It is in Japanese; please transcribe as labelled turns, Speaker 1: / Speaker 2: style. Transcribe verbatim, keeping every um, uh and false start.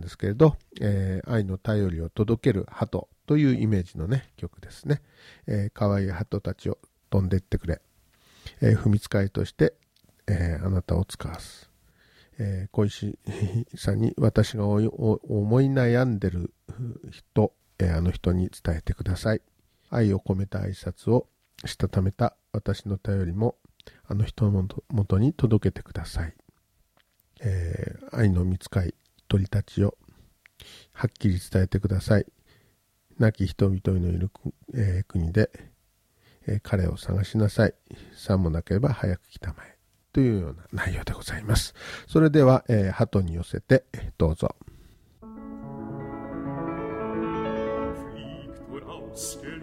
Speaker 1: ですけれど、えー、愛の便りを届ける鳩というイメージのね曲ですね。えー、可愛い鳩たちを飛んでってくれ、えー、踏みつかいとして、えー、あなたを使わす、えー、小石さんに私がおお思い悩んでる人、えー、あの人に伝えてください。愛を込めた挨拶をしたためた私の便りもあの人のもとに届けてください。えー、愛の御使い鳥たちをはっきり伝えてください。亡き人々のいる、えー、国で、えー、彼を探しなさい。さもなければ早く来たまえ。というような内容でございます。それでは、えー、鳩に寄せてどうぞ。
Speaker 2: Fliegt voraus der